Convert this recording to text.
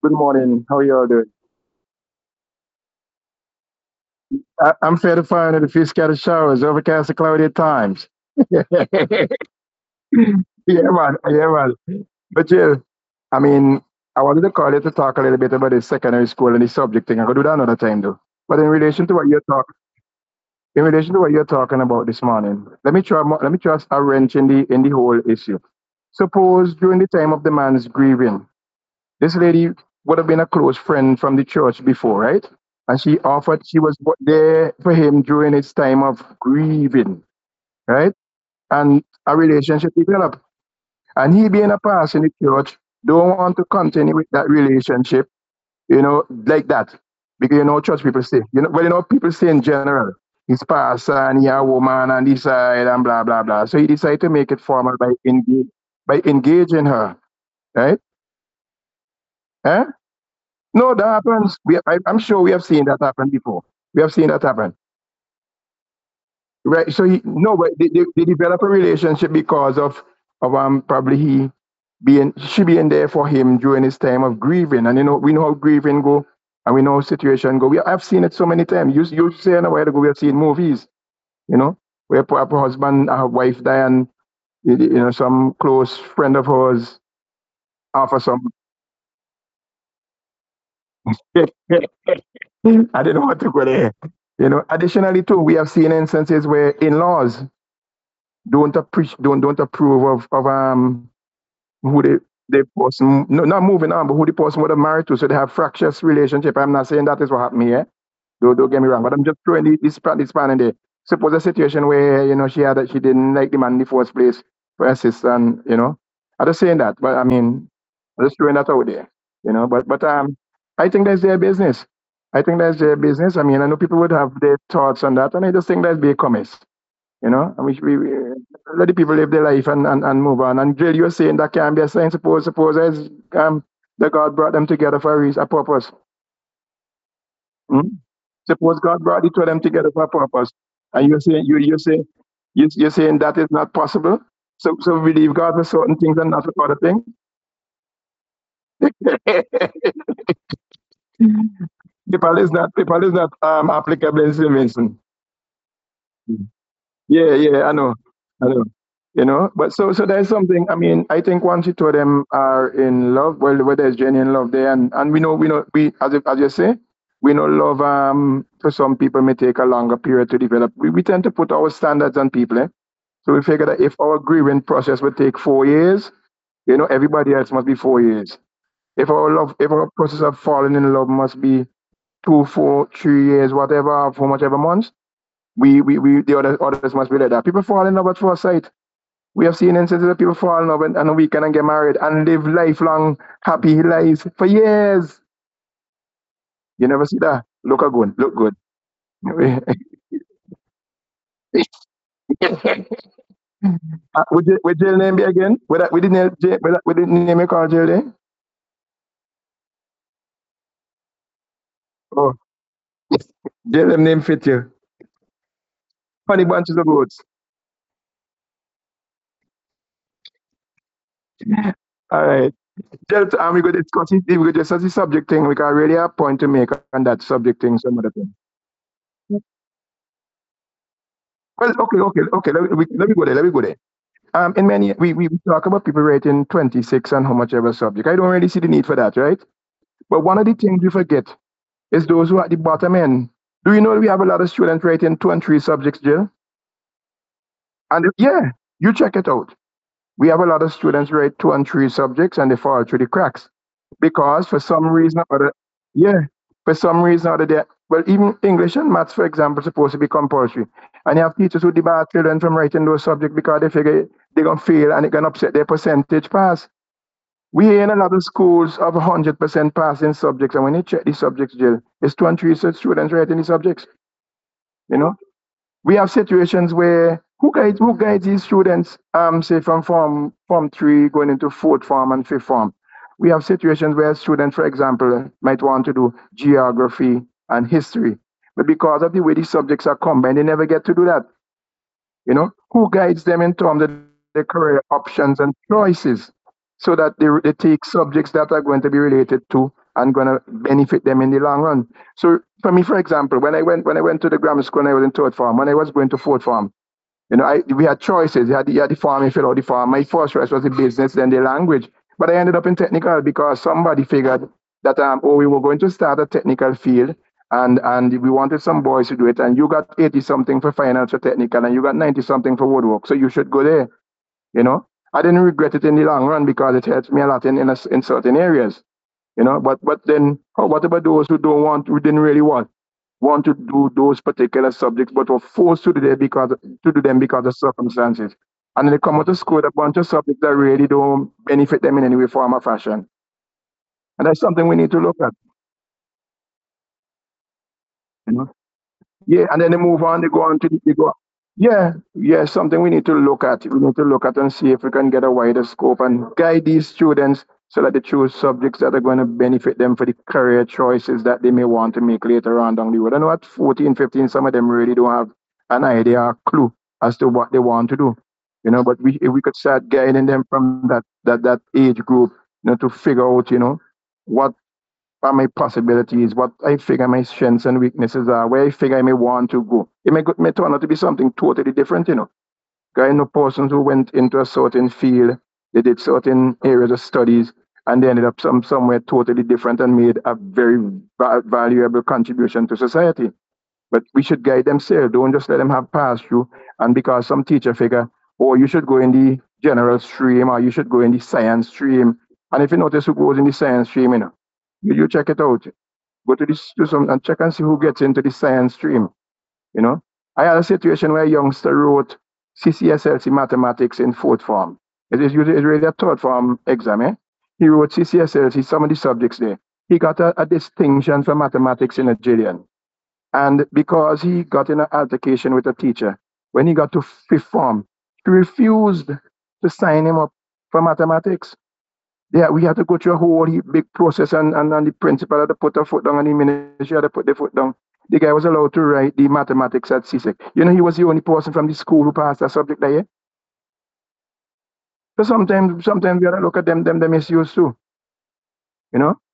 Good morning. How you all doing? I'm fair to find that a few scattered showers, overcast and cloudy at times. Yeah, man. Yeah, man. But Jill, I mean, I wanted to call you to talk a little bit about the secondary school and the subject thing. I could do that another time, though. But in relation to what you're talking about this morning, let me try a wrench in the whole issue. Suppose during the time of the man's grieving, this lady would have been a close friend from the church before, right? And she was there for him during his time of grieving, right? And a relationship developed. And he being a pastor in the church don't want to continue with that relationship, like that. Because church people say, people say in general, he's pastor and he a woman and this side and blah blah blah. So he decided to make it formal by engaging her, right? Eh? No, that happens. I'm sure we have seen that happen before. We have seen that happen. Right. So no, but they develop a relationship because of probably she being there for him during his time of grieving. And we know how grieving go and we know how situation go. I've seen it so many times. You saying a while ago we have seen movies, where a husband, a wife die and some close friend of hers offer some I didn't want to go there. Additionally too, we have seen instances where in-laws don't approve of who the person, no, not moving on, but who the person would have married to. So they have fractious relationship. I'm not saying that is what happened here. Don't get me wrong, but I'm just throwing this span in there. Suppose a situation where she didn't like the man in the first place for her sister, and I'm just saying that. But I mean, I'm just throwing that out there. But I think that's their business. I think that's their business. I mean, I know people would have their thoughts on that, and I just think that's be a comments. I mean, we let the people live their life and move on. And Jill, you're saying that can be a sign. Suppose as that God brought them together for a reason, a purpose. Hmm? Suppose God brought the two of them together for a purpose, and you're saying that is not possible. So we leave God for certain things and not for other things. People is not applicable in Stevenson. Yeah, yeah, I know. But so there's something. I mean, I think once you two of them are in love, well, where there's genuine love there, and we as you say, we know love for some people may take a longer period to develop. We tend to put our standards on people, eh? So we figure that if our grieving process would take 4 years, everybody else must be 4 years. If our process of falling in love must be 2, 4, 3 years, whatever, for much months, we the others must be like that. People fall in love at first sight. We have seen instances of people fall in love and a weekend and get married and live lifelong happy lives for years. You never see that. Look good. Would jail name be again? Would the name would the name you call jail there? Oh, jail name fit you. Funny bunches of goats. All right. Just, we go discuss it. We go discuss the subject thing. We can really have a point to make on that subject thing. Some other thing. Well, okay. Let me go there. Let me go there. In many we talk about people rating 26 and how much ever subject. I don't really see the need for that, right? But one of the things we forget is those who are at the bottom end. Do you know we have a lot of students rating 2 and 3 subjects, Jill? And yeah, you check it out. We have a lot of students rate 2 and 3 subjects and they fall through the cracks because for some reason or other, yeah, for some reason or other, well, even English and maths, for example, supposed to be compulsory, and you have teachers who debar children from writing those subjects because they figure they're gonna fail and it can upset their percentage pass. We in a lot of schools of 100% passing subjects, and when you check the subjects, Jill, it's 2 and 3 students writing the subjects. You know, we have situations where who guides these students, say from form 3 going into fourth form and fifth form. We have situations where students, for example, might want to do geography and history, but because of the way these subjects are combined, they never get to do that. Who guides them in terms of their career options and choices, so that they take subjects that are going to be related to and gonna benefit them in the long run. So for me, for example, when I went to the grammar school and I was in third form, when I was going to fourth form, we had choices. You had the farm, you fill out the farm. My first choice was the business, then the language. But I ended up in technical because somebody figured that we were going to start a technical field, and we wanted some boys to do it. And you got 80 something for finance or technical, and you got 90 something for woodwork. So you should go there. I didn't regret it in the long run because it helped me a lot in certain areas. But then what about those who didn't really want to do those particular subjects, but were forced to do them because of circumstances. And then they come out of school with a bunch of subjects that really don't benefit them in any way, form, or fashion. And that's something we need to look at. You know? Yeah, and then they move on, they go. Yeah, yeah, something we need to look at. We need to look at and see if we can get a wider scope and guide these students so that they choose subjects that are going to benefit them for the career choices that they may want to make later on down the road. I know at 14, 15, some of them really don't have an idea or clue as to what they want to do. But if we could start guiding them from that age group, to figure out, what are my possibilities, what I figure my strengths and weaknesses are, where I figure I may want to go. It may turn out to be something totally different. I know persons who went into a certain field, they did certain areas of studies, and they ended up somewhere totally different and made a very valuable contribution to society. But we should guide them still. Don't just let them have pass through. And because some teacher figure, oh, you should go in the general stream or you should go in the science stream. And if you notice who goes in the science stream, you check it out. Go to this to some and check and see who gets into the science stream. You know, I had a situation where a youngster wrote CCSLC mathematics in fourth form. It's really a third form exam. He wrote CCSLC, some of the subjects there. He got a distinction for mathematics in a Jillian. And because he got in an altercation with a teacher, when he got to fifth form, she refused to sign him up for mathematics. Yeah, we had to go through a whole big process, and the principal had to put her foot down, and the ministry had to put their foot down. The guy was allowed to write the mathematics at CSEC. He was the only person from the school who passed that subject that year. So sometimes we gotta look at them misuse too.